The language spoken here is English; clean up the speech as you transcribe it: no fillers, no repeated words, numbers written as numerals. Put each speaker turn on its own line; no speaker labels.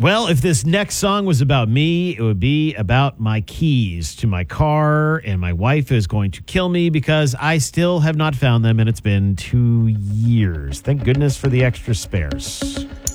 Well, if this next song was about me, it would be about my keys to my car, and my wife is going to kill me because I still have not found them, and it's been 2 years. Thank goodness for the extra spares.